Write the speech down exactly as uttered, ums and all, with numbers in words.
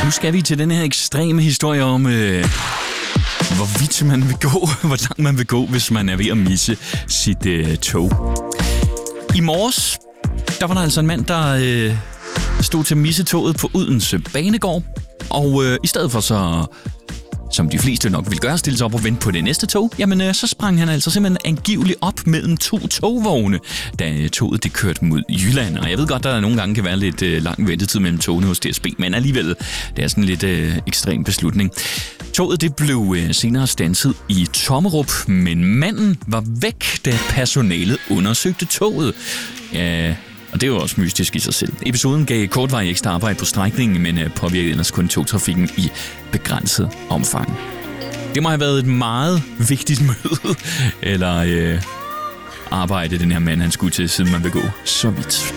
Nu skal vi til den her ekstreme historie om, øh, hvor vidt man vil gå, hvor langt man vil gå, hvis man er ved at misse sit øh, tog. I morges, der var der altså en mand, der øh, stod til at misse toget på Odense Banegård, og øh, i stedet for så, som de fleste nok vil gøre, stille sig op og vente på det næste tog, jamen øh, så sprang han altså simpelthen angiveligt op mellem to togvogne, da toget det kørte mod Jylland. Og jeg ved godt, der nogle gange kan være lidt øh, lang ventetid mellem togene hos D S B, men alligevel, det er sådan en lidt øh, ekstrem beslutning. Toget det blev øh, senere standset i Tommerup, men manden var væk, da personalet undersøgte toget. Ja, og det er jo også mystisk i sig selv. Episoden gav kortvarig ekstra arbejde på strækningen, men øh, påvirkede ellers kun togtrafikken i begrænset omfang. Det må have været et meget vigtigt møde, eller øh, arbejde, den her mand han skulle til, siden man vil gå så vidt.